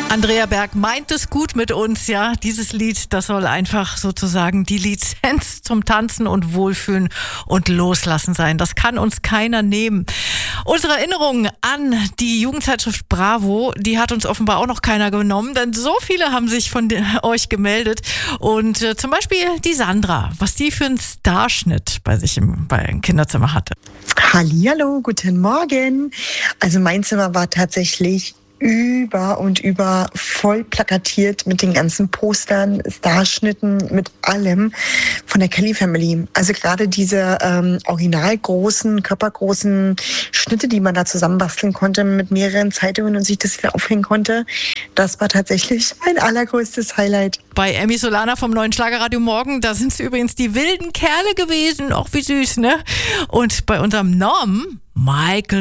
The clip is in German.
Andrea Berg meint es gut mit uns, ja. Dieses Lied, das soll einfach sozusagen die Lizenz zum Tanzen und Wohlfühlen und Loslassen sein. Das kann uns keiner nehmen. Unsere Erinnerung an die Jugendzeitschrift Bravo, die hat uns offenbar auch noch keiner genommen, denn so viele haben sich von euch gemeldet. Und zum Beispiel die Sandra, was die für einen Starschnitt bei sich im Kinderzimmer hatte. Hallihallo, guten Morgen. Also mein Zimmer war tatsächlich über und über voll plakatiert mit den ganzen Postern, Starschnitten, mit allem von der Kelly Family. Also gerade diese originalgroßen, körpergroßen Schnitte, die man da zusammenbasteln konnte mit mehreren Zeitungen und sich das wieder aufhängen konnte, das war tatsächlich mein allergrößtes Highlight. Bei Emmy Solana vom neuen Schlagerradio Morgen, da sind es übrigens die wilden Kerle gewesen. Auch wie süß, ne? Und bei unserem Norm, Michael